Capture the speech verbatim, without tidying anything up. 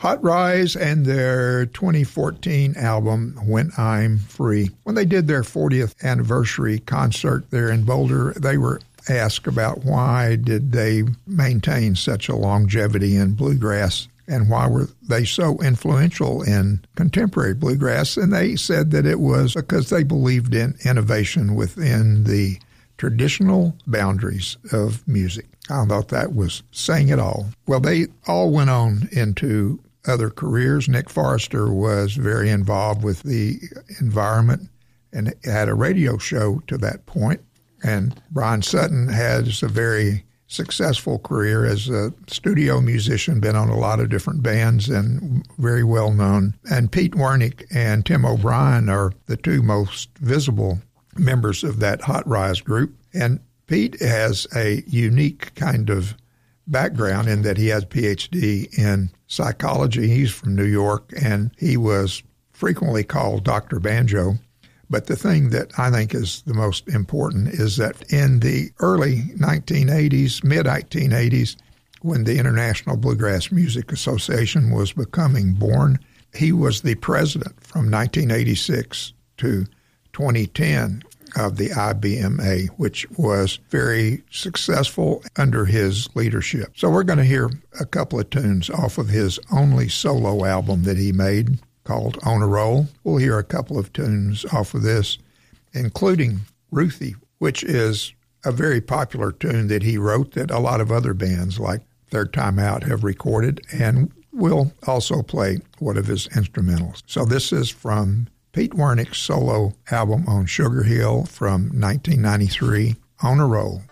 Hot Rize and their twenty fourteen album, When I'm Free. When they did their fortieth anniversary concert there in Boulder, they were asked about why did they maintain such a longevity in bluegrass and why were they so influential in contemporary bluegrass. And they said that it was because they believed in innovation within the traditional boundaries of music. I thought that was saying it all. Well, they all went on into other careers. Nick Forrester was very involved with the environment and had a radio show to that point. And Brian Sutton has a very successful career as a studio musician, been on a lot of different bands and very well known. And Pete Wernick and Tim O'Brien are the two most visible members of that Hot Rize group. And Pete has a unique kind of background in that he has a P H D in psychology. He's from New York, and he was frequently called Doctor Banjo. But the thing that I think is the most important is that in the early nineteen eighties, mid nineteen eighties, when the International Bluegrass Music Association was becoming born, he was the president from nineteen eighty-six to twenty ten of the I B M A, which was very successful under his leadership. So we're going to hear a couple of tunes off of his only solo album that he made called On a Roll. We'll hear a couple of tunes off of this, including Ruthie, which is a very popular tune that he wrote that a lot of other bands like Third Time Out have recorded, and we'll also play one of his instrumentals. So this is from Pete Wernick's solo album on Sugar Hill from nineteen ninety-three, On a Roll.